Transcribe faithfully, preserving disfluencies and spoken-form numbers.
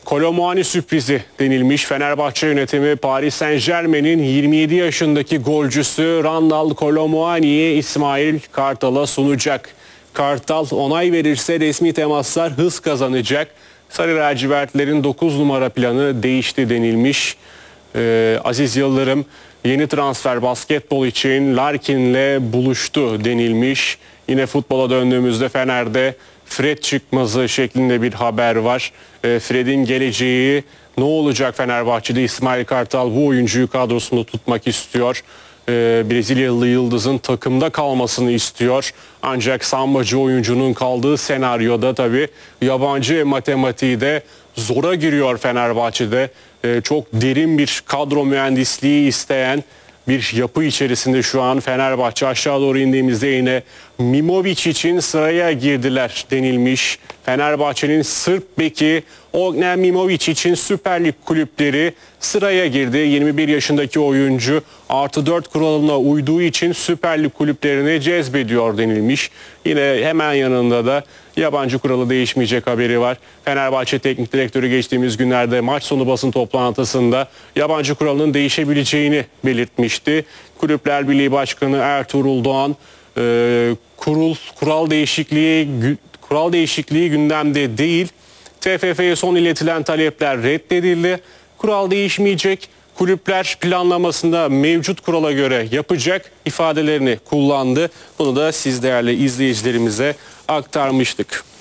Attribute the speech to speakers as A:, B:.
A: Kolo Muani sürprizi denilmiş. Fenerbahçe yönetimi Paris Saint-Germain'in yirmi yedi yaşındaki golcüsü Randal Kolo Muani'yi İsmail Kartal'a sunacak. Kartal onay verirse resmi temaslar hız kazanacak. Sarı lacivertlerin dokuz numara planı değişti denilmiş. Ee, Aziz Yıldırım yeni transfer basketbol için Larkin'le buluştu denilmiş. Yine futbola döndüğümüzde Fener'de Fred çıkmazı şeklinde bir haber var. E, Fred'in geleceği ne olacak Fenerbahçe'de? İsmail Kartal bu oyuncuyu kadrosunda tutmak istiyor. E, Brezilyalı yıldızın takımda kalmasını istiyor. Ancak sambacı oyuncunun kaldığı senaryoda tabii yabancı matematiği de zora giriyor Fenerbahçe'de. E, çok derin bir kadro mühendisliği isteyen bir yapı içerisinde şu an Fenerbahçe. Aşağı doğru indiğimizde yine Mimovic için sıraya girdiler denilmiş. Fenerbahçe'nin Sırp beki Ognjen Mimovic için Süper Lig kulüpleri sıraya girdi. yirmi bir yaşındaki oyuncu artı dört kuralına uyduğu için Süper Lig kulüplerini cezbediyor denilmiş. Yine hemen yanında da yabancı kuralı değişmeyecek haberi var. Fenerbahçe Teknik Direktörü geçtiğimiz günlerde maç sonu basın toplantısında yabancı kuralının değişebileceğini belirtmişti. Kulüpler Birliği Başkanı Ertuğrul Doğan e, kurul kural değişikliği kural değişikliği gündemde değil. T F F'ye son iletilen talepler reddedildi. Kural değişmeyecek. Kulüpler planlamasında mevcut kurala göre yapacak ifadelerini kullandı. Bunu da siz değerli izleyicilerimize aktarmıştık.